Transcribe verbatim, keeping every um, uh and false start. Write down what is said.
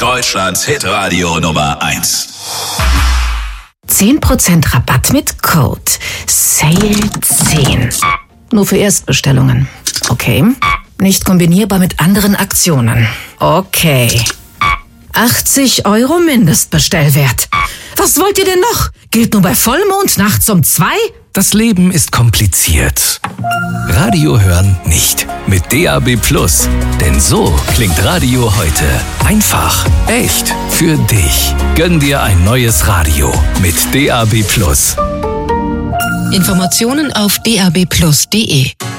Deutschlands Hitradio Nummer eins. zehn Prozent Rabatt mit Code Sale zehn. Nur für Erstbestellungen. Okay. Nicht kombinierbar mit anderen Aktionen. Okay. achtzig Euro Mindestbestellwert. Was wollt ihr denn noch? Gilt nur bei Vollmond nachts um zwei? Das Leben ist kompliziert. Radio hören nicht. Mit D A B Plus. Denn so klingt Radio heute. Einfach, echt, für dich. Gönn dir ein neues Radio mit D A B Plus. Informationen auf d a b plus punkt d e.